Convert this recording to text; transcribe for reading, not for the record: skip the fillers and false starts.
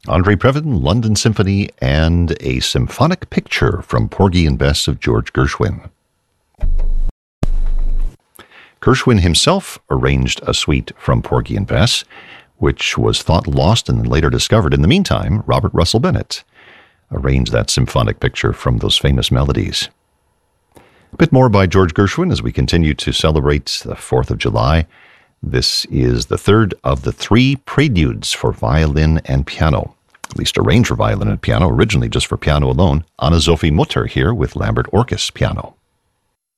Andre Previn, London Symphony, and a symphonic picture from Porgy and Bess of George Gershwin. Gershwin himself arranged a suite from Porgy and Bess, which was thought lost and then later discovered. In the meantime, Robert Russell Bennett arranged that symphonic picture from those famous melodies. A bit more by George Gershwin as we continue to celebrate the 4th of July. This is the third of the 3 preludes for violin and piano, at least arranged for violin and piano, originally just for piano alone. Anna-Sophie Mutter here with Lambert Orchis piano.